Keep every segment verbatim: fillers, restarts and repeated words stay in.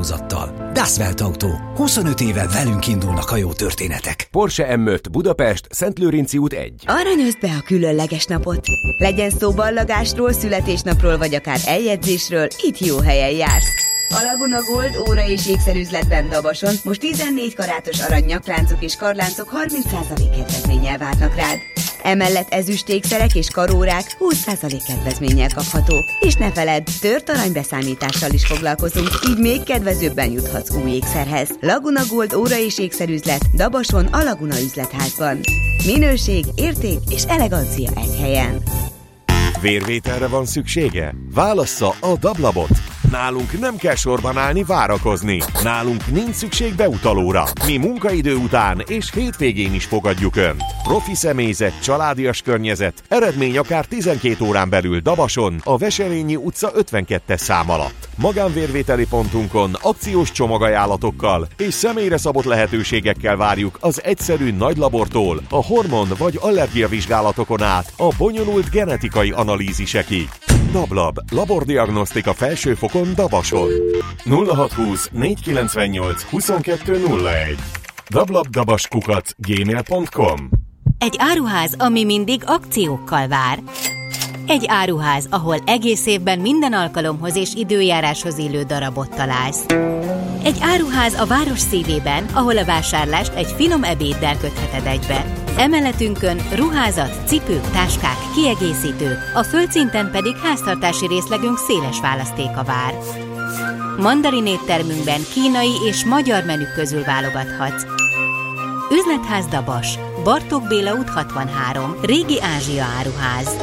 hálózattal. Das Welt Autó. huszonöt éve velünk indulnak a jó történetek. Porsche em öt Budapest, Szentlőrinci út egy. Aranyozd be a különleges napot. Legyen szó ballagásról, születésnapról vagy akár eljegyzésről, itt jó helyen jársz. A Laguna Gold óra és ékszerüzletben Dabason most tizennégy karátos arany nyakláncok és karláncok harminc százalék kedvezménnyel várnak rád. Emellett ezüstékszerek és karórák húsz százalék kedvezménnyel kaphatók. És ne feledd, tört aranybeszámítással is foglalkozunk, így még kedvezőbben juthatsz új ékszerhez. Laguna Gold óra és ékszerüzlet Dabason a Laguna üzletházban. Minőség, érték és elegancia egy helyen. Vérvételre van szüksége? Válassza a Dablabot! Nálunk nem kell sorban állni, várakozni. Nálunk nincs szükség beutalóra. Mi munkaidő után és hétvégén is fogadjuk Önt. Profi személyzet, családias környezet, eredmény akár tizenkét órán belül Dabason, a Veselényi utca ötvenkettes szám alatt. Magánvérvételi pontunkon akciós csomagajánlatokkal és személyre szabott lehetőségekkel várjuk az egyszerű nagylabortól a hormon- vagy allergiavizsgálatokon át a bonyolult genetikai analízisekig. Dablab, labordiagnosztika felsőfokon Dabason. nulla hatszázhúsz négyszázkilencvennyolc huszonkettő nulla egy dablabdabaskukac gmail pont com. Egy áruház, ami mindig akciókkal vár. Egy áruház, ahol egész évben minden alkalomhoz és időjáráshoz illő darabot találsz. Egy áruház a város szívében, ahol a vásárlást egy finom ebéddel kötheted egybe. Emeletünkön ruházat, cipők, táskák, kiegészítők, a földszinten pedig háztartási részlegünk széles választéka vár. Mandarin éttermünkben kínai és magyar menük közül válogathatsz. Üzletház Dabas, Bartók Béla út hatvanhárom, Régi Ázsia áruház.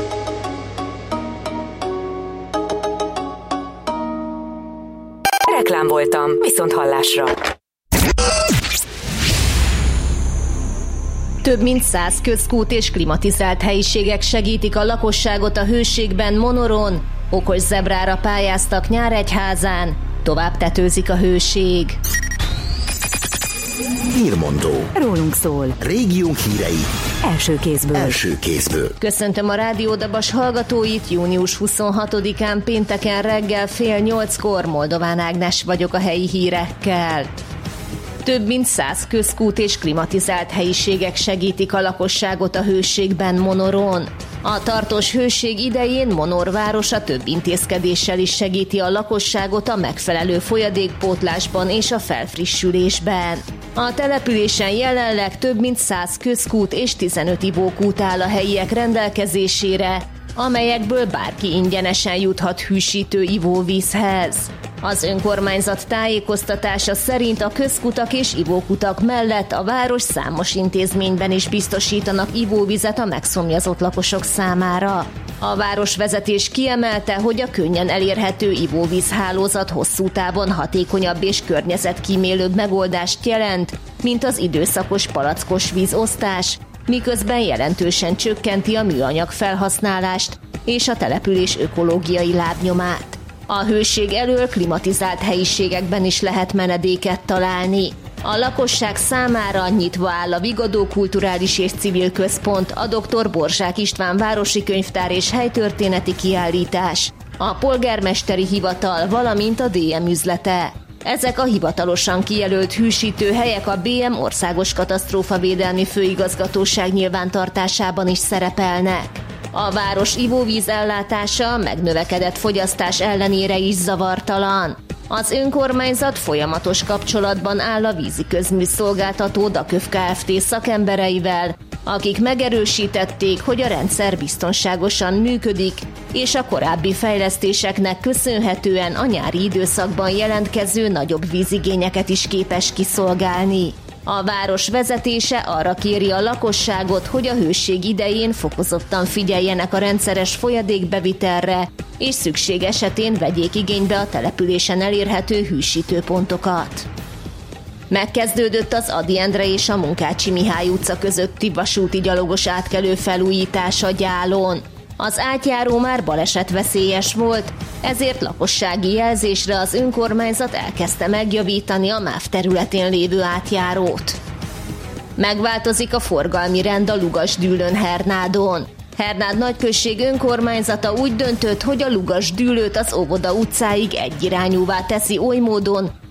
Reklám voltam, viszont hallásra. Több mint száz közkút és klimatizált helyiségek segítik a lakosságot a hőségben Monoron. Okos zebrára pályáztak Nyíregyházán. Tovább tetőzik a hőség. Hírmondó. Rólunk szól. Régiónk hírei. Első kézből. Első kézből. Köszöntöm a Rádió Dabas hallgatóit, június huszonhatodikán pénteken reggel fél nyolckor. Moldován Ágnes vagyok a helyi hírekkel. Több mint száz közkút és klimatizált helyiségek segítik a lakosságot a hőségben Monoron. A tartós hőség idején Monor városa több intézkedéssel is segíti a lakosságot a megfelelő folyadékpótlásban és a felfrissülésben. A településen jelenleg több mint száz közkút és tizenöt ivókút áll a helyiek rendelkezésére, amelyekből bárki ingyenesen juthat hűsítő ivóvízhez. Az önkormányzat tájékoztatása szerint a közkutak és ivókutak mellett a város számos intézményben is biztosítanak ivóvizet a megszomjazott lakosok számára. A városvezetés kiemelte, hogy a könnyen elérhető ivóvízhálózat hosszú távon hatékonyabb és környezetkímélőbb megoldást jelent, mint az időszakos palackos vízosztás, miközben jelentősen csökkenti a műanyag felhasználást és a település ökológiai lábnyomát. A hőség elől klimatizált helyiségekben is lehet menedéket találni. A lakosság számára nyitva áll a Vigadó Kulturális és Civil Központ, a doktor Borzsák István Városi Könyvtár és Helytörténeti Kiállítás, a Polgármesteri Hivatal, valamint a dé em üzlete. Ezek a hivatalosan kijelölt hűsítőhelyek a bé em Országos Katasztrófavédelmi Főigazgatóság nyilvántartásában is szerepelnek. A város ivóvíz ellátása megnövekedett fogyasztás ellenére is zavartalan. Az önkormányzat folyamatos kapcsolatban áll a vízi közműszolgáltató Daköv Kft. Szakembereivel, akik megerősítették, hogy a rendszer biztonságosan működik, és a korábbi fejlesztéseknek köszönhetően a nyári időszakban jelentkező nagyobb vízigényeket is képes kiszolgálni. A város vezetése arra kéri a lakosságot, hogy a hőség idején fokozottan figyeljenek a rendszeres folyadékbevitelre, és szükség esetén vegyék igénybe a településen elérhető hűsítőpontokat. Megkezdődött az Ady Endre és a Munkácsi Mihály utca közötti vasúti gyalogos átkelő felújítása Gyálon. Az átjáró már balesetveszélyes volt, ezért lakossági jelzésre az önkormányzat elkezdte megjavítani a MÁV területén lévő átjárót. Megváltozik a forgalmi rend a Lugasdűlőn Hernádon. Hernád nagyközség önkormányzata úgy döntött, hogy a Lugasdűlőt az Óvoda utcáig egyirányúvá teszi oly módon,